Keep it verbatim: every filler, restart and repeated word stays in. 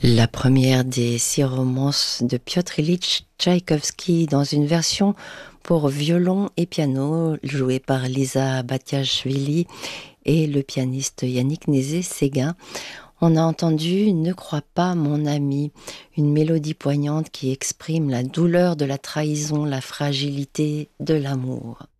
La première des six romances de Piotr Ilyich Tchaïkovski dans une version pour violon et piano jouée par Lisa Batiashvili et le pianiste Yannick Nézet-Séguin. On a entendu Ne crois pas mon ami, une mélodie poignante qui exprime la douleur de la trahison, la fragilité de l'amour.